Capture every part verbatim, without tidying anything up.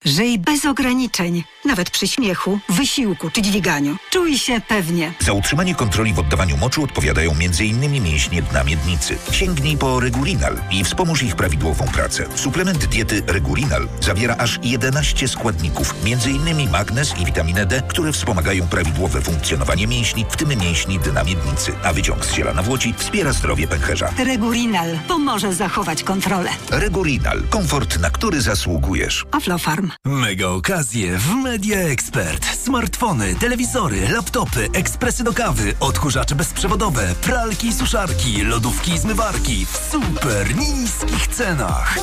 Żyj bez ograniczeń, nawet przy śmiechu, wysiłku czy dźwiganiu. Czuj się pewnie. Za utrzymanie kontroli w oddawaniu moczu odpowiadają między innymi mięśnie dna miednicy. Sięgnij po Regulinal i wspomóż ich prawidłową pracę. Suplement diety Regulinal zawiera aż jedenaście składników, między innymi magnez i witaminę D, które wspomagają prawidłowe funkcjonowanie mięśni, w tym mięśni dna miednicy. A wyciąg z ziela nawłoci wspiera zdrowie pęcherza. Regulinal pomoże zachować kontrolę. Regulinal. Komfort, na który zasługujesz. Aflofarm. Mega okazje w Media Expert. Smartfony, telewizory, laptopy, ekspresy do kawy, odkurzacze bezprzewodowe, pralki i suszarki, lodówki i zmywarki w super niskich cenach.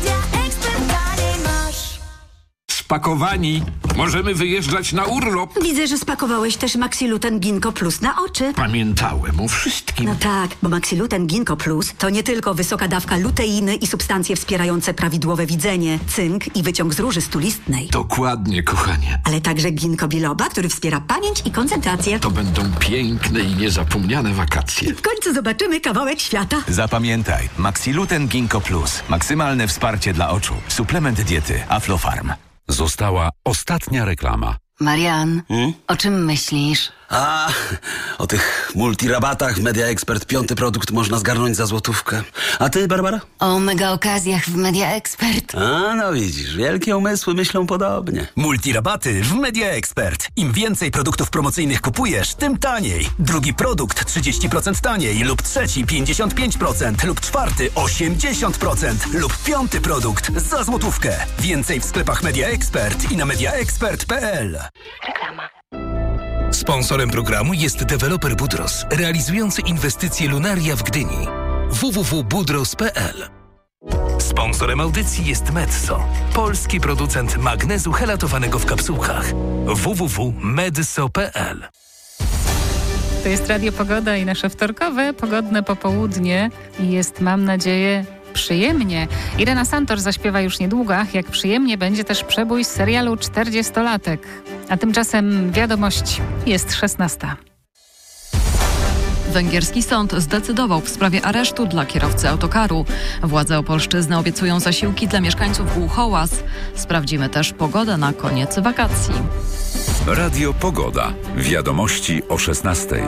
Spakowani. Możemy wyjeżdżać na urlop. Widzę, że spakowałeś też Maxiluten Ginkgo Plus na oczy. Pamiętałem o wszystkim. No tak, bo Maxiluten Ginkgo Plus to nie tylko wysoka dawka luteiny i substancje wspierające prawidłowe widzenie, cynk i wyciąg z róży stulistnej. Dokładnie, kochanie. Ale także ginkgo biloba, który wspiera pamięć i koncentrację. To będą piękne i niezapomniane wakacje. W końcu zobaczymy kawałek świata. Zapamiętaj, Maxiluten Ginkgo Plus. Maksymalne wsparcie dla oczu. Suplement diety Aflofarm. Została ostatnia reklama. Marian, Hmm? o czym myślisz? A, o tych multirabatach w Media Expert piąty produkt można zgarnąć za złotówkę. A ty, Barbara? O mega okazjach w Media Expert. A, no widzisz, wielkie umysły myślą podobnie. Multirabaty w Media Expert. Im więcej produktów promocyjnych kupujesz, tym taniej. Drugi produkt trzydzieści procent taniej lub trzeci pięćdziesiąt pięć procent lub czwarty osiemdziesiąt procent lub piąty produkt za złotówkę. Więcej w sklepach Media Expert i na mediaexpert kropka p l. Reklama. Sponsorem programu jest deweloper Budros, realizujący inwestycje Lunaria w Gdyni. w w w kropka budros kropka p l. Sponsorem audycji jest Medso, polski producent magnezu helatowanego w kapsułkach. w w w kropka medso kropka p l. To jest Radio Pogoda i nasze wtorkowe pogodne popołudnie. I jest, mam nadzieję, przyjemnie. Irena Santor zaśpiewa już niedługo, jak przyjemnie będzie też przebój z serialu czterdziestolatek. A tymczasem wiadomość jest szesnasta. Węgierski sąd zdecydował w sprawie aresztu dla kierowcy autokaru. Władze Opolszczyzny obiecują zasiłki dla mieszkańców Głuchołaz. Sprawdzimy też pogodę na koniec wakacji. Radio Pogoda. Wiadomości o szesnastej.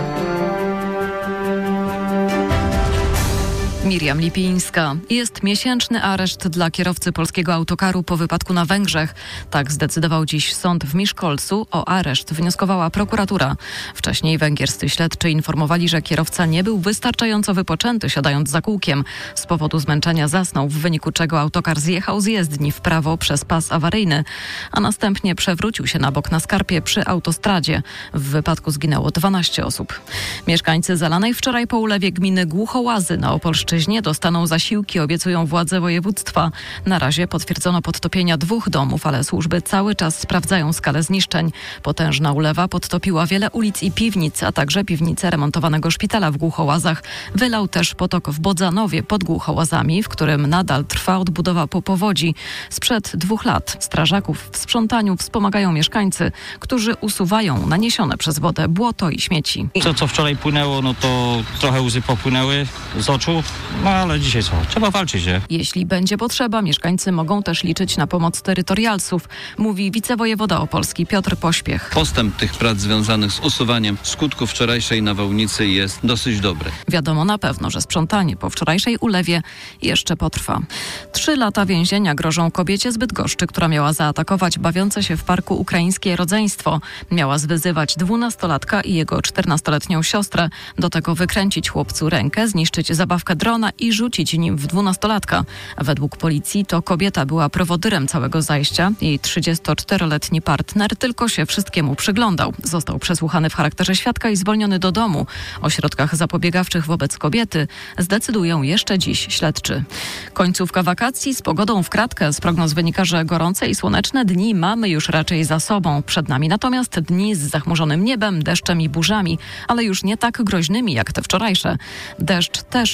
Miriam Lipińska. Jest miesięczny areszt dla kierowcy polskiego autokaru po wypadku na Węgrzech. Tak zdecydował dziś sąd w Miszkolcu. O areszt wnioskowała prokuratura. Wcześniej węgierscy śledczy informowali, że kierowca nie był wystarczająco wypoczęty, siadając za kółkiem. Z powodu zmęczenia zasnął, w wyniku czego autokar zjechał z jezdni w prawo przez pas awaryjny, a następnie przewrócił się na bok na skarpie przy autostradzie. W wypadku zginęło dwanaście osób. Mieszkańcy zalanej wczoraj po ulewie gminy Głuchołazy na Opolszczyźnie dostaną zasiłki, obiecują władze województwa. Na razie potwierdzono podtopienia dwóch domów, ale służby cały czas sprawdzają skalę zniszczeń. Potężna ulewa podtopiła wiele ulic i piwnic, a także piwnicę remontowanego szpitala w Głuchołazach. Wylał też potok w Bodzanowie pod Głuchołazami, w którym nadal trwa odbudowa po powodzi. Sprzed dwóch lat strażaków w sprzątaniu wspomagają mieszkańcy, którzy usuwają naniesione przez wodę błoto i śmieci. To, co wczoraj płynęło, no to trochę łzy popłynęły z oczu. No ale dzisiaj co? Trzeba walczyć, nie? Jeśli będzie potrzeba, mieszkańcy mogą też liczyć na pomoc terytorialsów, mówi wicewojewoda opolski Piotr Pośpiech. Postęp tych prac związanych z usuwaniem skutków wczorajszej nawałnicy jest dosyć dobry. Wiadomo na pewno, że sprzątanie po wczorajszej ulewie jeszcze potrwa. Trzy lata więzienia grożą kobiecie z Bydgoszczy, która miała zaatakować bawiące się w parku ukraińskie rodzeństwo. Miała zwyzywać dwunastolatka i jego czternastoletnią siostrę. Do tego wykręcić chłopcu rękę, zniszczyć zabawkę drona i rzucić nim w dwunastolatka. Według policji to kobieta była prowodyrem całego zajścia. Jej trzydziestoczteroletni partner tylko się wszystkiemu przyglądał. Został przesłuchany w charakterze świadka i zwolniony do domu. O środkach zapobiegawczych wobec kobiety zdecydują jeszcze dziś śledczy. Końcówka wakacji z pogodą w kratkę. Z prognoz wynika, że gorące i słoneczne dni mamy już raczej za sobą. Przed nami natomiast dni z zachmurzonym niebem, deszczem i burzami, ale już nie tak groźnymi jak te wczorajsze. Deszcz też już nie będzie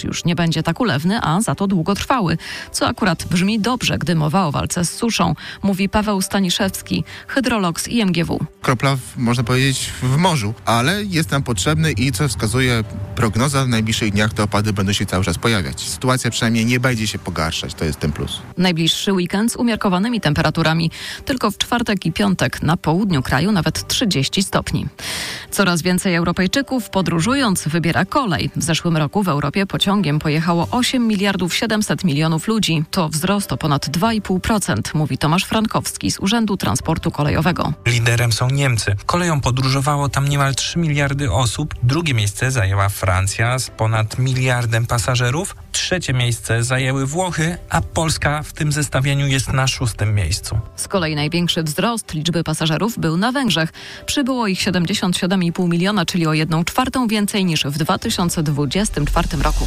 będzie tak ulewny, a za to długotrwały, co akurat brzmi dobrze, gdy mowa o walce z suszą, mówi Paweł Staniszewski, hydrolog z I M G W. Kropla, można powiedzieć, w morzu, ale jest nam potrzebny i co wskazuje prognoza, w najbliższych dniach te opady będą się cały czas pojawiać. Sytuacja przynajmniej nie będzie się pogarszać, to jest ten plus. Najbliższy weekend z umiarkowanymi temperaturami. Tylko w czwartek i piątek na południu kraju nawet trzydzieści stopni. Coraz więcej Europejczyków podróżując wybiera kolej. W zeszłym roku w Europie pociągiem pojechało osiem miliardów siedemset milionów ludzi. To wzrost o ponad dwa i pół procent, mówi Tomasz Frankowski z Urzędu Transportu Kolejowego. Liderem są Niemcy. Koleją podróżowało tam niemal trzy miliardy osób. Drugie miejsce zajęła Francja z ponad miliardem pasażerów. Trzecie miejsce zajęły Włochy, a Polska w tym zestawieniu jest na szóstym miejscu. Z kolei największy wzrost liczby pasażerów był na Węgrzech. Przybyło ich siedemdziesiąt siedem i pół miliona, czyli o jedną czwartą więcej niż w dwa tysiące dwudziestym czwartym roku.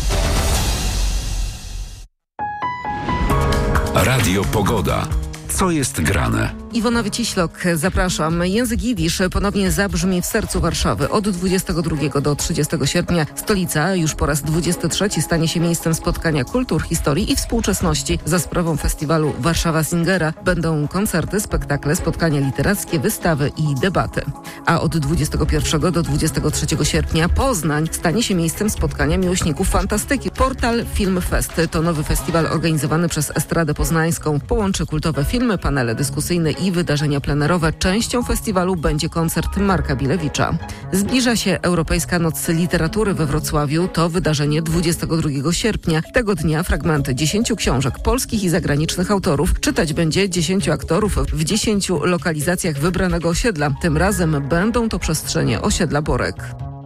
Radio Pogoda. Co jest grane? Iwona Wyciślok, zapraszam. Język jidysz ponownie zabrzmi w sercu Warszawy. Od dwudziestego drugiego do trzydziestego sierpnia stolica już po raz dwudziesty trzeci stanie się miejscem spotkania kultur, historii i współczesności. Za sprawą festiwalu Warszawa Singera będą koncerty, spektakle, spotkania literackie, wystawy i debaty. A od dwudziestego pierwszego do dwudziestego trzeciego sierpnia Poznań stanie się miejscem spotkania miłośników fantastyki. Portal Film Fest to nowy festiwal organizowany przez Estradę Poznańską. Połączy kultowe filmy, panele dyskusyjne i wydarzenia plenerowe. Częścią festiwalu będzie koncert Marka Bilewicza. Zbliża się Europejska Noc Literatury we Wrocławiu. To wydarzenie dwudziestego drugiego sierpnia. Tego dnia fragmenty dziesięciu książek polskich i zagranicznych autorów czytać będzie dziesięciu aktorów w dziesięciu lokalizacjach wybranego osiedla. Tym razem będą to przestrzenie osiedla Borek.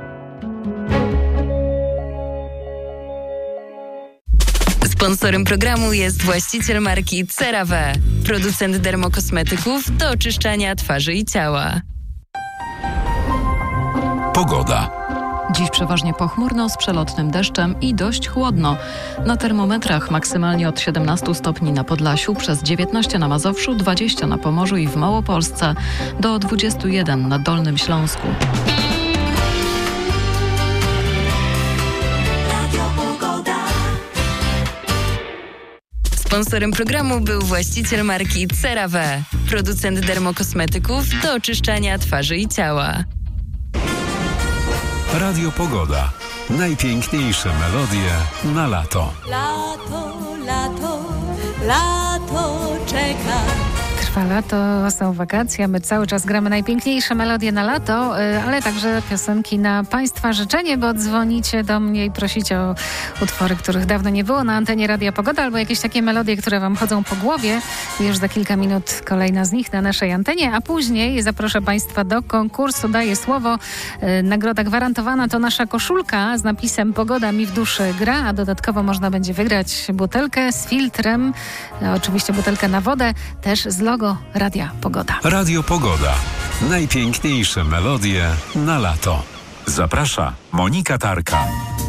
Sponsorem programu jest właściciel marki CeraVe, producent dermokosmetyków do oczyszczania twarzy i ciała. Pogoda. Dziś przeważnie pochmurno z przelotnym deszczem i dość chłodno. Na termometrach maksymalnie od siedemnastu stopni na Podlasiu, przez dziewiętnaście na Mazowszu, dwadzieścia na Pomorzu i w Małopolsce, do dwudziestu jeden na Dolnym Śląsku. Sponsorem programu był właściciel marki CeraVe, producent dermokosmetyków do oczyszczania twarzy i ciała. Radio Pogoda. Najpiękniejsze melodie na lato. Lato, lato, lato czeka. Trwa lato, są wakacje, my cały czas gramy najpiękniejsze melodie na lato, ale także piosenki na Państwa życzenie, bo dzwonicie do mnie i prosicie o utwory, których dawno nie było na antenie Radia Pogoda, albo jakieś takie melodie, które Wam chodzą po głowie. Już za kilka minut kolejna z nich na naszej antenie, a później zaproszę Państwa do konkursu Daję Słowo. Nagroda gwarantowana to nasza koszulka z napisem Pogoda mi w duszy gra, a dodatkowo można będzie wygrać butelkę z filtrem, oczywiście butelkę na wodę, też z logo Radia Pogoda. Radio Pogoda. Najpiękniejsze melodie na lato. Zaprasza Monika Tarka.